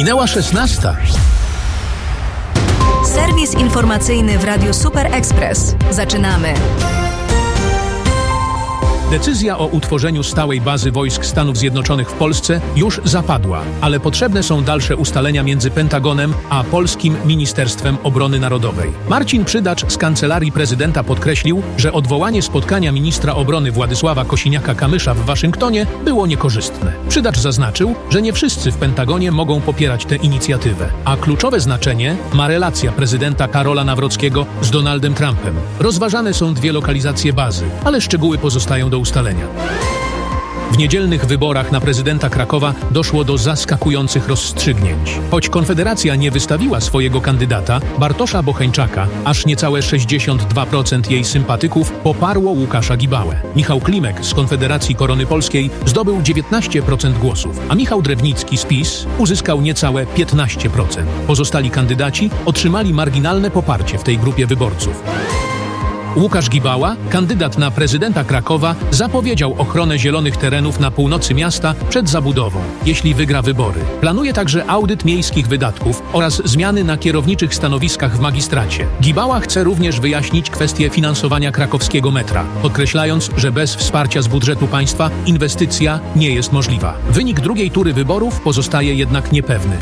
Minęła 16. Serwis informacyjny w Radiu Super Express. Zaczynamy. Decyzja o utworzeniu stałej bazy wojsk Stanów Zjednoczonych w Polsce już zapadła, ale potrzebne są dalsze ustalenia między Pentagonem a Polskim Ministerstwem Obrony Narodowej. Marcin Przydacz z Kancelarii Prezydenta podkreślił, że odwołanie spotkania ministra obrony Władysława Kosiniaka-Kamysza w Waszyngtonie było niekorzystne. Przydacz zaznaczył, że nie wszyscy w Pentagonie mogą popierać tę inicjatywę, a kluczowe znaczenie ma relacja prezydenta Karola Nawrockiego z Donaldem Trumpem. Rozważane są dwie lokalizacje bazy, ale szczegóły pozostają do ustalenia. W niedzielnych wyborach na prezydenta Krakowa doszło do zaskakujących rozstrzygnięć. Choć Konfederacja nie wystawiła swojego kandydata, Bartosza Bocheńczaka, aż niecałe 62% jej sympatyków poparło Łukasza Gibałę. Michał Klimek z Konfederacji Korony Polskiej zdobył 19% głosów, a Michał Drewnicki z PiS uzyskał niecałe 15%. Pozostali kandydaci otrzymali marginalne poparcie w tej grupie wyborców. Łukasz Gibała, kandydat na prezydenta Krakowa, zapowiedział ochronę zielonych terenów na północy miasta przed zabudową, jeśli wygra wybory. Planuje także audyt miejskich wydatków oraz zmiany na kierowniczych stanowiskach w magistracie. Gibała chce również wyjaśnić kwestię finansowania krakowskiego metra, podkreślając, że bez wsparcia z budżetu państwa inwestycja nie jest możliwa. Wynik drugiej tury wyborów pozostaje jednak niepewny.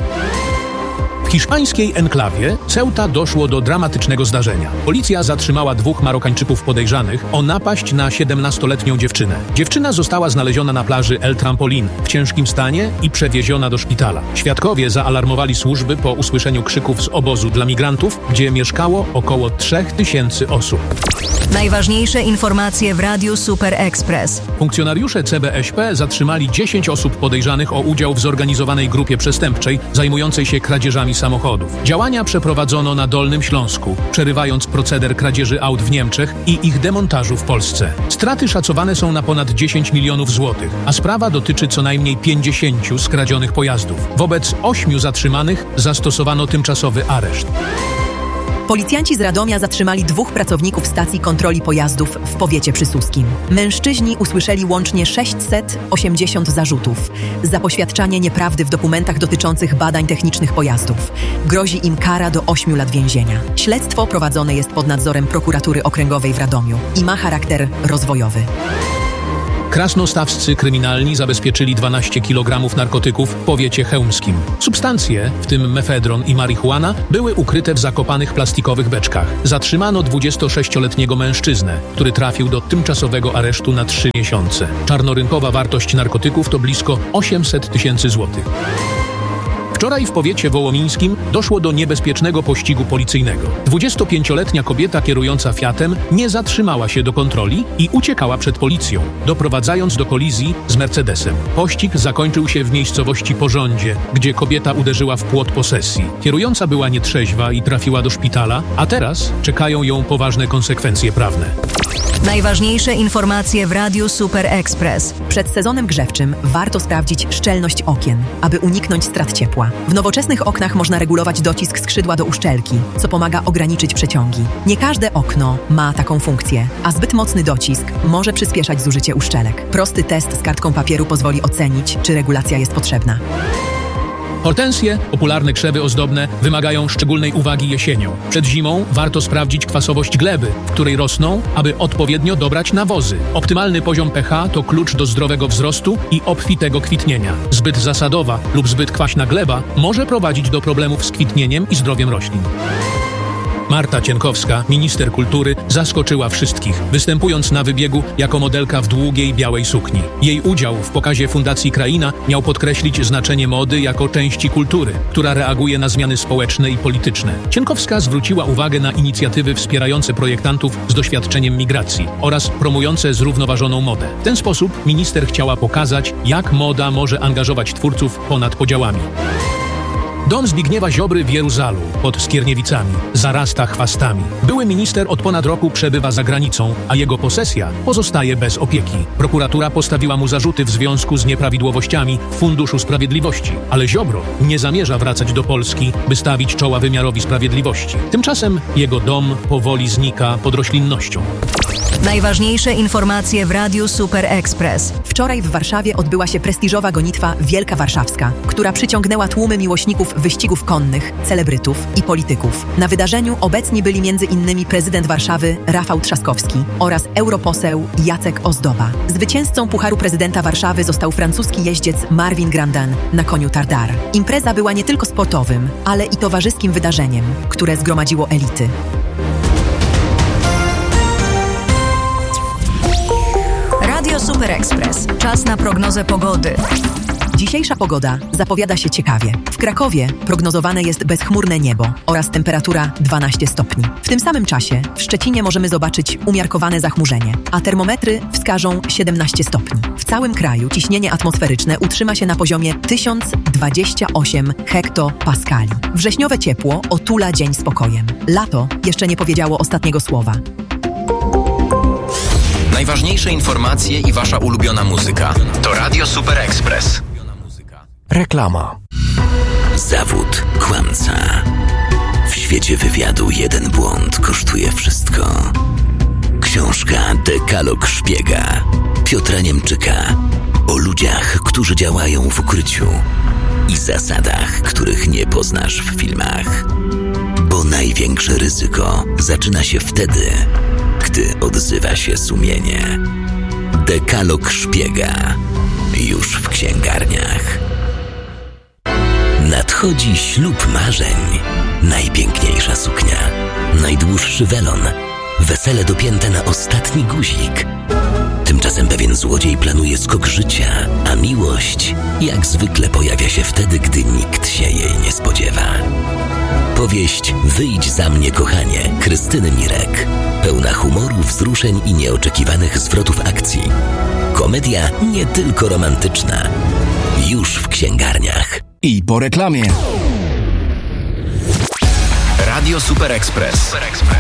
W hiszpańskiej enklawie Ceuta doszło do dramatycznego zdarzenia. Policja zatrzymała dwóch Marokańczyków podejrzanych o napaść na 17-letnią dziewczynę. Dziewczyna została znaleziona na plaży El Trampolín w ciężkim stanie i przewieziona do szpitala. Świadkowie zaalarmowali służby po usłyszeniu krzyków z obozu dla migrantów, gdzie mieszkało około 3000 osób. Najważniejsze informacje w Radiu Super Express. Funkcjonariusze CBŚP zatrzymali 10 osób podejrzanych o udział w zorganizowanej grupie przestępczej zajmującej się kradzieżami samochodów. Działania przeprowadzono na Dolnym Śląsku, przerywając proceder kradzieży aut w Niemczech i ich demontażu w Polsce. Straty szacowane są na ponad 10 milionów złotych, a sprawa dotyczy co najmniej 50 skradzionych pojazdów. Wobec 8 zatrzymanych zastosowano tymczasowy areszt. Policjanci z Radomia zatrzymali dwóch pracowników stacji kontroli pojazdów w powiecie przysłuskim. Mężczyźni usłyszeli łącznie 680 zarzutów za poświadczanie nieprawdy w dokumentach dotyczących badań technicznych pojazdów. Grozi im kara do 8 lat więzienia. Śledztwo prowadzone jest pod nadzorem Prokuratury Okręgowej w Radomiu i ma charakter rozwojowy. Krasnostawscy kryminalni zabezpieczyli 12 kg narkotyków w powiecie chełmskim. Substancje, w tym mefedron i marihuana, były ukryte w zakopanych plastikowych beczkach. Zatrzymano 26-letniego mężczyznę, który trafił do tymczasowego aresztu na 3 miesiące. Czarnorynkowa wartość narkotyków to blisko 800 000 złotych. Wczoraj w powiecie wołomińskim doszło do niebezpiecznego pościgu policyjnego. 25-letnia kobieta kierująca Fiatem nie zatrzymała się do kontroli i uciekała przed policją, doprowadzając do kolizji z Mercedesem. Pościg zakończył się w miejscowości Porządzie, gdzie kobieta uderzyła w płot posesji. Kierująca była nietrzeźwa i trafiła do szpitala, a teraz czekają ją poważne konsekwencje prawne. Najważniejsze informacje w Radiu Super Express. Przed sezonem grzewczym warto sprawdzić szczelność okien, aby uniknąć strat ciepła. W nowoczesnych oknach można regulować docisk skrzydła do uszczelki, co pomaga ograniczyć przeciągi. Nie każde okno ma taką funkcję, a zbyt mocny docisk może przyspieszać zużycie uszczelek. Prosty test z kartką papieru pozwoli ocenić, czy regulacja jest potrzebna. Hortensje, popularne krzewy ozdobne, wymagają szczególnej uwagi jesienią. Przed zimą warto sprawdzić kwasowość gleby, w której rosną, aby odpowiednio dobrać nawozy. Optymalny poziom pH to klucz do zdrowego wzrostu i obfitego kwitnienia. Zbyt zasadowa lub zbyt kwaśna gleba może prowadzić do problemów z kwitnieniem i zdrowiem roślin. Marta Cienkowska, minister kultury, zaskoczyła wszystkich, występując na wybiegu jako modelka w długiej białej sukni. Jej udział w pokazie Fundacji Kraina miał podkreślić znaczenie mody jako części kultury, która reaguje na zmiany społeczne i polityczne. Cienkowska zwróciła uwagę na inicjatywy wspierające projektantów z doświadczeniem migracji oraz promujące zrównoważoną modę. W ten sposób minister chciała pokazać, jak moda może angażować twórców ponad podziałami. Dom Zbigniewa Ziobry w Jeruzalu, pod Skierniewicami, zarasta chwastami. Były minister od ponad roku przebywa za granicą, a jego posesja pozostaje bez opieki. Prokuratura postawiła mu zarzuty w związku z nieprawidłowościami w Funduszu Sprawiedliwości, ale Ziobro nie zamierza wracać do Polski, by stawić czoła wymiarowi sprawiedliwości. Tymczasem jego dom powoli znika pod roślinnością. Najważniejsze informacje w Radiu Super Express. Wczoraj w Warszawie odbyła się prestiżowa gonitwa Wielka Warszawska, która przyciągnęła tłumy miłośników wyścigów konnych, celebrytów i polityków. Na wydarzeniu obecni byli m.in. prezydent Warszawy Rafał Trzaskowski oraz europoseł Jacek Ozdoba. Zwycięzcą Pucharu Prezydenta Warszawy został francuski jeździec Marvin Grandin na koniu Tardar. Impreza była nie tylko sportowym, ale i towarzyskim wydarzeniem, które zgromadziło elity. Radio Super Express. Czas na prognozę pogody. Dzisiejsza pogoda zapowiada się ciekawie. W Krakowie prognozowane jest bezchmurne niebo oraz temperatura 12 stopni. W tym samym czasie w Szczecinie możemy zobaczyć umiarkowane zachmurzenie, a termometry wskażą 17 stopni. W całym kraju ciśnienie atmosferyczne utrzyma się na poziomie 1028 hektopaskali. Wrześniowe ciepło otula dzień spokojem. Lato jeszcze nie powiedziało ostatniego słowa. Najważniejsze informacje i wasza ulubiona muzyka to Radio Super Express. Reklama. Zawód kłamca. W świecie wywiadu jeden błąd kosztuje wszystko. Książka Dekalog Szpiega Piotra Niemczyka o ludziach, którzy działają w ukryciu i zasadach, których nie poznasz w filmach. Bo największe ryzyko zaczyna się wtedy, gdy odzywa się sumienie. Dekalog Szpiega już w księgarniach. Nadchodzi ślub marzeń. Najpiękniejsza suknia, najdłuższy welon, wesele dopięte na ostatni guzik. Tymczasem pewien złodziej planuje skok życia, a miłość jak zwykle pojawia się wtedy, gdy nikt się jej nie spodziewa. Powieść Wyjdź za mnie, kochanie Krystyny Mirek. Pełna humoru, wzruszeń i nieoczekiwanych zwrotów akcji. Komedia nie tylko romantyczna. Już w księgarniach. I po reklamie. Radio Super Express.